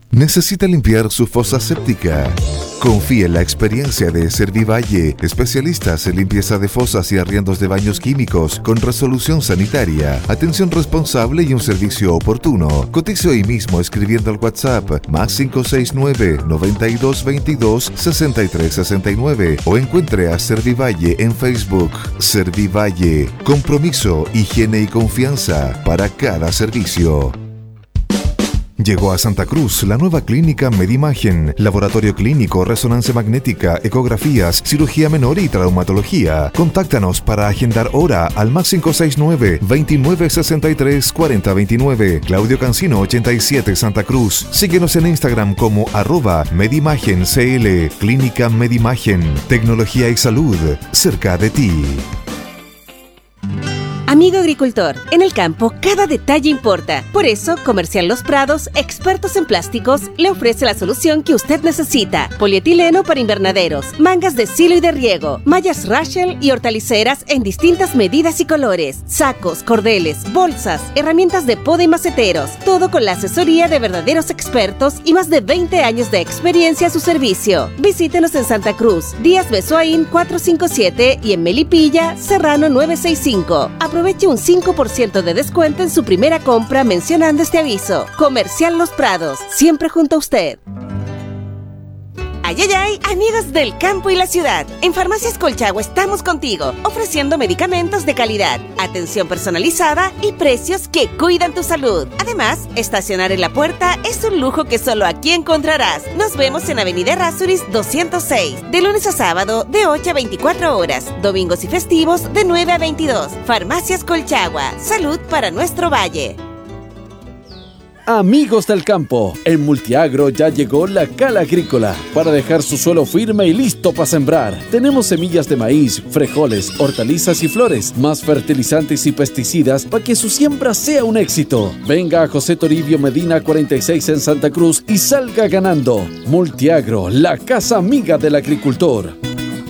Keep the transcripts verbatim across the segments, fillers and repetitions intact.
¿Necesita limpiar su fosa séptica? Confíe en la experiencia de Servivalle, especialistas en limpieza de fosas y arriendos de baños químicos con resolución sanitaria, atención responsable y un servicio oportuno. Cotice hoy mismo escribiendo al WhatsApp más cinco seis nueve, noventa y dos veintidós, sesenta y tres sesenta y nueve o encuentre a Servivalle en Facebook. Servivalle, compromiso, higiene y confianza para cada servicio. Llegó a Santa Cruz la nueva clínica Medimagen, laboratorio clínico, resonancia magnética, ecografías, cirugía menor y traumatología. Contáctanos para agendar hora al más cinco seis nueve, veintinueve sesenta y tres, cuarenta veintinueve. Claudio Cancino ochenta y siete, Santa Cruz. Síguenos en Instagram como arroba Medimagen C L. Clínica Medimagen, tecnología y salud cerca de ti. Amigo agricultor, en el campo cada detalle importa. Por eso, Comercial Los Prados, expertos en plásticos, le ofrece la solución que usted necesita. Polietileno para invernaderos, mangas de silo y de riego, mallas Rachel y hortaliceras en distintas medidas y colores, sacos, cordeles, bolsas, herramientas de poda y maceteros. Todo con la asesoría de verdaderos expertos y más de veinte años de experiencia a su servicio. Visítenos en Santa Cruz, Díaz Besoaín cuatrocientos cincuenta y siete y en Melipilla, Serrano novecientos sesenta y cinco. Aproveche un cinco por ciento de descuento en su primera compra mencionando este aviso. Comercial Los Prados, siempre junto a usted. Ay, ay, ay, amigos del campo y la ciudad. En Farmacias Colchagua estamos contigo, ofreciendo medicamentos de calidad, atención personalizada y precios que cuidan tu salud. Además, estacionar en la puerta es un lujo que solo aquí encontrarás. Nos vemos en Avenida Errázuriz doscientos seis, de lunes a sábado de ocho a veinticuatro horas, domingos y festivos de nueve a veintidós. Farmacias Colchagua, salud para nuestro valle. Amigos del campo, en Multiagro ya llegó la Cala Agrícola para dejar su suelo firme y listo para sembrar. Tenemos semillas de maíz, frijoles, hortalizas y flores, más fertilizantes y pesticidas para que su siembra sea un éxito. Venga a José Toribio Medina cuarenta y seis en Santa Cruz y salga ganando. Multiagro, la casa amiga del agricultor.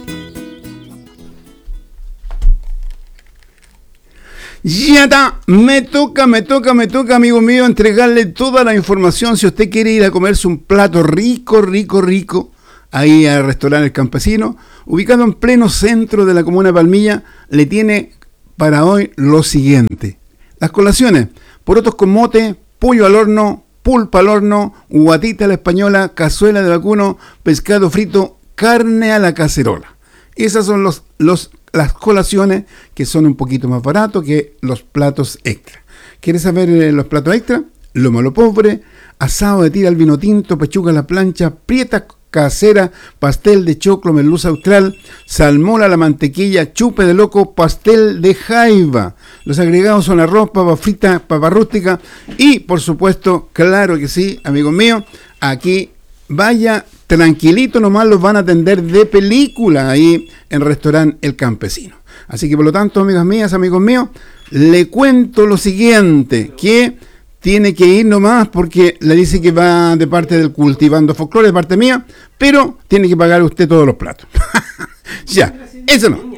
Ya está, me toca, me toca, me toca, amigo mío, entregarle toda la información. Si usted quiere ir a comerse un plato rico, rico, rico, ahí al restaurante El Campesino, ubicado en pleno centro de la comuna de Palmilla, le tiene para hoy lo siguiente. Las colaciones, porotos con mote, pollo al horno, pulpa al horno, guatita a la española, cazuela de vacuno, pescado frito, carne a la cacerola. Esas son los, los las colaciones que son un poquito más baratos que los platos extra. ¿Quieres saber eh, los platos extra? Lomo a lo pobre, asado de tira al vino tinto, pechuga a la plancha, prieta casera, pastel de choclo, merluza austral, salmón a la mantequilla, chupe de loco, pastel de jaiba. Los agregados son arroz, papa frita, papa rústica y, por supuesto, claro que sí, amigos míos, aquí vaya tranquilito, nomás los van a atender de película ahí en Restaurante El Campesino. Así que por lo tanto, amigas mías, amigos míos, le cuento lo siguiente, que tiene que ir nomás porque le dice que va de parte del Cultivando Folclore, de parte mía, pero tiene que pagar usted todos los platos. Ya, eso no.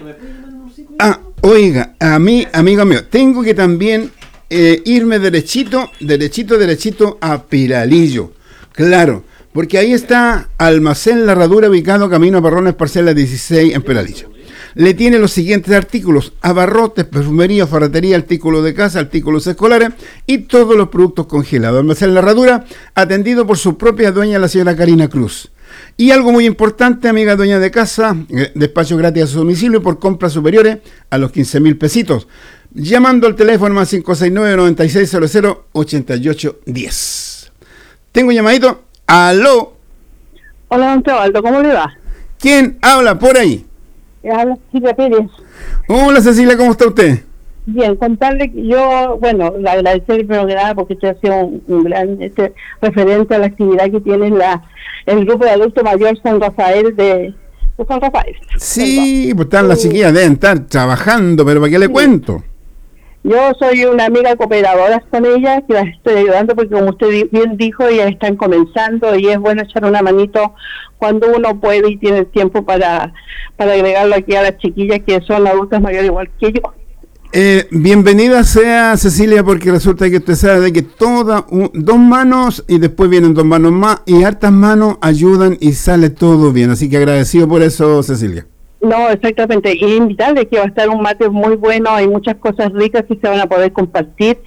Ah, oiga, a mí, amigo mío, tengo que también eh, irme derechito, derechito, derechito a Piralillo. Claro. Porque ahí está Almacén La Herradura, ubicado camino a Parrones, parcela dieciséis en Peralillo. Le tiene los siguientes artículos: abarrotes, perfumería, ferretería, artículos de casa, artículos escolares y todos los productos congelados. Almacén La Herradura, atendido por su propia dueña, la señora Karina Cruz. Y algo muy importante, amiga dueña de casa, eh, despacho gratis a su domicilio por compras superiores a los quince mil pesitos. Llamando al teléfono más cinco seis nueve, noventa y seis cero cero, ochenta y ocho diez. Tengo un llamadito. ¡Aló! Hola, don Teobaldo, ¿cómo le va? ¿Quién habla por ahí? Habla Cecilia Pérez. Hola, Cecilia, ¿cómo está usted? Bien, contarle que yo, bueno, le agradecer primero que nada porque usted ha sido un, un gran este, referente a la actividad que tiene la, el grupo de adulto mayor San Rafael de, de San Rafael. Sí, pues están las chiquillas, deben estar trabajando, pero ¿para qué le sí. cuento? Yo soy una amiga cooperadora con ella, que las estoy ayudando porque, como usted bien dijo, ellas están comenzando y es bueno echar una manito cuando uno puede y tiene tiempo para, para agregarlo aquí a las chiquillas que son adultas mayores igual que yo. Eh, bienvenida sea Cecilia, porque resulta que usted sabe de que todas, un, dos manos y después vienen dos manos más y hartas manos ayudan y sale todo bien. Así que agradecido por eso, Cecilia. No, exactamente. Y invitarle que va a estar un mate muy bueno, hay muchas cosas ricas que se van a poder compartir.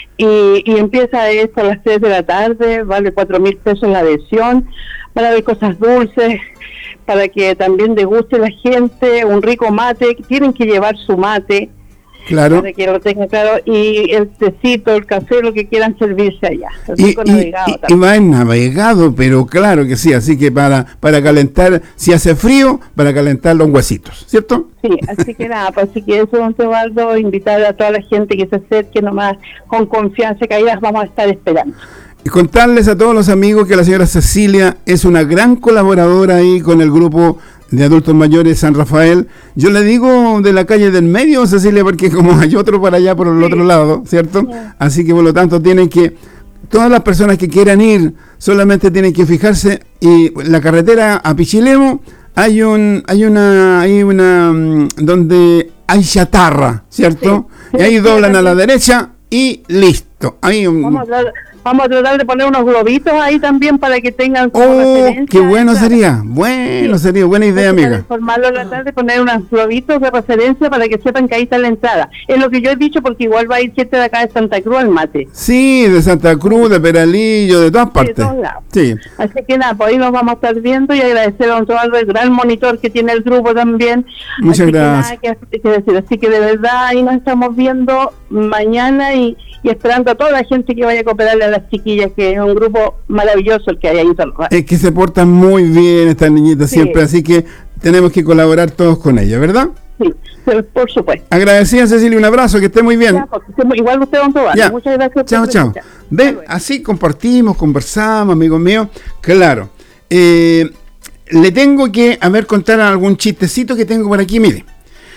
Y, y empieza esto a las tres de la tarde, vale cuatro mil pesos la adhesión, van a haber cosas dulces, para que también deguste la gente, un rico mate, tienen que llevar su mate. Claro. Para que lo tenga claro, y el tecito, el café, lo que quieran servirse allá. Y, y, navegado y, y va en navegado, pero claro que sí, así que para para calentar, si hace frío, para calentar los huesitos, ¿cierto? Sí, así que nada, pues así que eso, don Teobaldo, invitar a toda la gente que se acerque nomás con confianza, que ahí las vamos a estar esperando. Y contarles a todos los amigos que la señora Cecilia es una gran colaboradora ahí con el grupo de adultos mayores San Rafael. Yo le digo de la calle del medio, Cecilia, porque como hay otro para allá por el sí. otro lado, ¿cierto? Sí. Así que por lo tanto tienen que, todas las personas que quieran ir, solamente tienen que fijarse, y la carretera a Pichilemu, hay un, hay una, hay una, donde hay chatarra, ¿cierto? Sí. Sí, y ahí sí, doblan sí. a la derecha y listo. Ahí un, Vamos a dar... Vamos a tratar de poner unos globitos ahí también para que tengan como oh, referencia. ¡Qué bueno sería! Bueno, sí. sería buena idea, amiga. Para informarlo, tratar de poner unos globitos de referencia para que sepan que ahí está la entrada. Es lo que yo he dicho, porque igual va a ir gente de acá de Santa Cruz al mate. Sí, de Santa Cruz, de Peralillo, de todas partes. Sí, de todos lados. Sí. Así que nada, pues ahí nos vamos a estar viendo y agradecer a don Teobaldo, el gran monitor que tiene el grupo también. Muchas así gracias. Que nada, que, que decir. Así que de verdad ahí nos estamos viendo mañana y, y esperando a toda la gente que vaya a cooperarle a las chiquillas, que es un grupo maravilloso el que hay ahí en San Rafael. Es que se portan muy bien estas niñitas sí. siempre, así que tenemos que colaborar todos con ellas, ¿verdad? Sí, por supuesto. Agradecida, Cecilia, un abrazo, que esté muy bien. Ya, igual usted, don Teobaldo. Muchas gracias. Chao, chao. Ve, así compartimos, conversamos, amigos míos. Claro. Eh, le tengo que, a ver, contar algún chistecito que tengo por aquí, mire.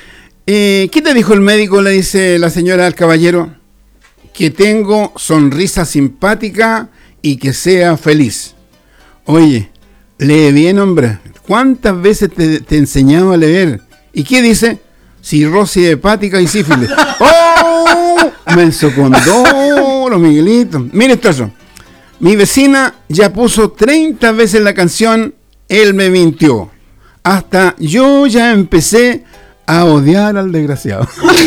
Eh, ¿Qué te dijo el médico? Le dice la señora al caballero. Que tengo sonrisa simpática y que sea feliz. Oye, lee bien, hombre. ¿Cuántas veces te, te enseñaba a leer? ¿Y qué dice? Cirrosis hepática y sífilis. ¡Oh! Menso condoro, Miguelito. Mire esto eso. Mi vecina ya puso treinta veces la canción Él me mintió. Hasta yo ya empecé a odiar al desgraciado.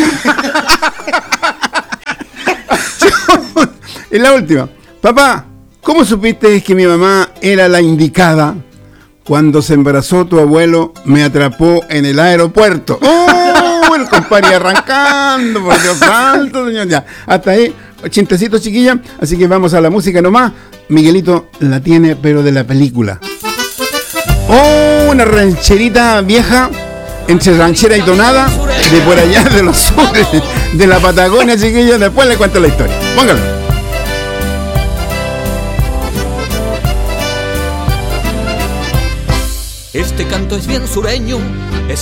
Y la última. Papá, ¿cómo supiste que mi mamá era la indicada? Cuando se embarazó tu abuelo, me atrapó en el aeropuerto. ¡Oh! El compadre arrancando, por Dios santo, señor. Ya, hasta ahí, chintecitos, chiquilla. Así que vamos a la música nomás. Miguelito la tiene, pero de la película. ¡Oh! Una rancherita vieja, entre ranchera y tonada, de por allá de los sures, de la Patagonia, chiquillos. Después le cuento la historia. Póngalo. Este canto es bien sureño, es